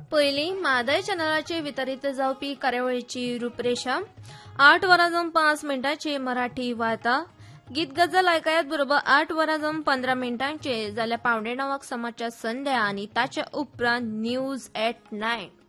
पयलीं मादय चॅनलाचेर वितरीत जावपी कार्यावळीची रूपरेषा 8 वरां जावन 5 मिनटांची मराठी वार्ता गीत गजल आयकायात बरोबर 8 वरां जावन 15 मिनटांचे जाल्यार 9:15 समाचार संध्या आनी ताच्या उपरांत न्यूज एट 9